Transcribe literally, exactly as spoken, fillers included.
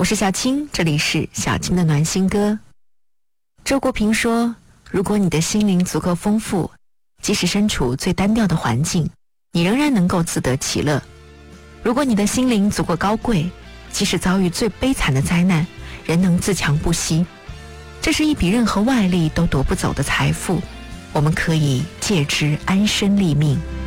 我是小青，这里是小青的暖心歌。周国平说，如果你的心灵足够丰富，即使身处最单调的环境，你仍然能够自得其乐。如果你的心灵足够高贵，即使遭遇最悲惨的灾难，仍能自强不息。这是一笔任何外力都夺不走的财富，我们可以借之安身立命。